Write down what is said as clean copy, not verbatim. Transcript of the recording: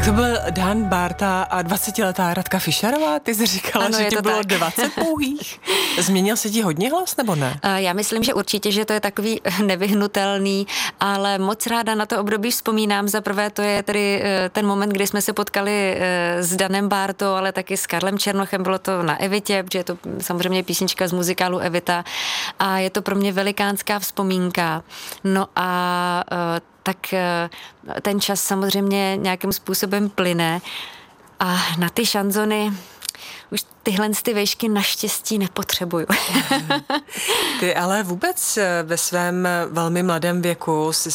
Tak to byl Dan Bárta a 20letá Radka Fischerová. Ty jsi říkala, ano, že ti bylo tak 20 pouhých. Změnil se ti hodně hlas, nebo ne? Já myslím, že určitě, že to je takový nevyhnutelný, ale moc ráda na to období vzpomínám. Za prvé to je tedy ten moment, kdy jsme se potkali s Danem Bártou, ale taky s Karlem Černochem. Bylo to na Evitě, protože je to samozřejmě písnička z muzikálu Evita a je to pro mě velikánská vzpomínka. No a tak ten čas samozřejmě nějakým způsobem plyne a na ty šanzony už tyhle ty vejšky naštěstí nepotřebuju. Ty ale vůbec ve svém velmi mladém věku jsi